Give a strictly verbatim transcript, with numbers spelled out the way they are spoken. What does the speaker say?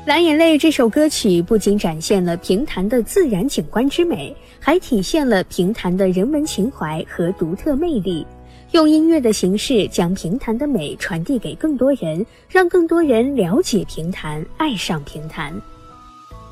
蓝眼泪这首歌曲不仅展现了平潭的自然景观之美，还体现了平潭的人文情怀和独特魅力，用音乐的形式将平潭的美传递给更多人，让更多人了解平潭，爱上平潭。